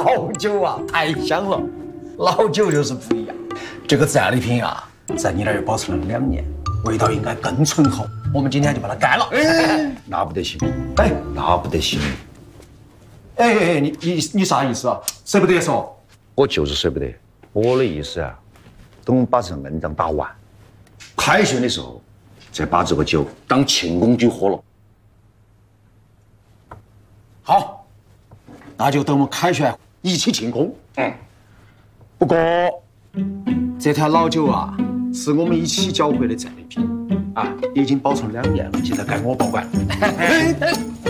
老酒啊，太香了，老酒就是不一样。这个战利品啊，在你那儿又保存了2年，味道应该更醇厚。我们今天就把它干了。 那不得行， 哎， 那不得行。 哎，你啥意思啊？舍不得说？ 我就是舍不得。我的意思啊，等我们把这硬仗打完，开学的时候再把这个酒当庆功酒喝了。 好，那就等我们开学一起庆功。不过这坛老酒啊，是我们一起缴获的战利品啊，已经保存2年了，现在该我保管。